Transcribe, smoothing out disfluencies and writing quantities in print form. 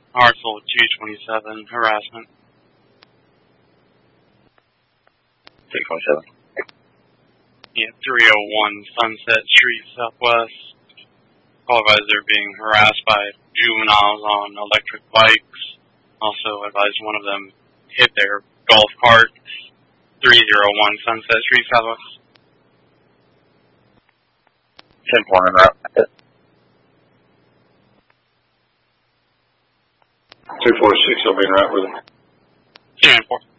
Hartsel 227, harassment. 227. Yeah, 301 Sunset Street Southwest. Call advised they're being harassed by juveniles on electric bikes. Also advised one of them hit their golf cart. 301 Sunset Street Southwest. 10-4 en route. 246, I'll be in route with him. 10-4.